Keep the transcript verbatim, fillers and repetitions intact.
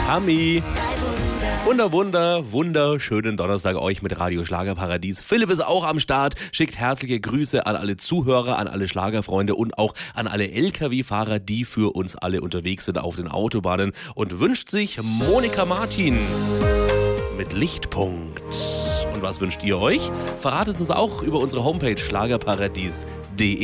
Hami. Wunder, Wunder, wunderschönen Donnerstag euch mit Radio Schlagerparadies. Philipp ist auch am Start, schickt herzliche Grüße an alle Zuhörer, an alle Schlagerfreunde und auch an alle L K W-Fahrer, die für uns alle unterwegs sind auf den Autobahnen und wünscht sich Monika Martin mit Lichtpunkt. Und was wünscht ihr euch? Verratet uns auch über unsere Homepage schlagerparadies punkt de.